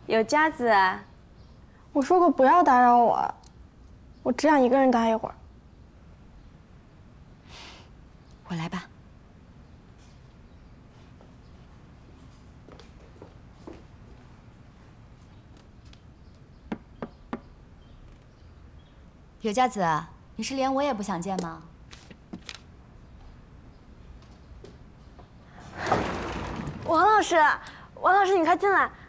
有佳子啊。 我说过不要打扰我，我只想一个人待一会儿。 我来吧。有佳子，你是连我也不想见吗？ 王老师，王老师，你快进来！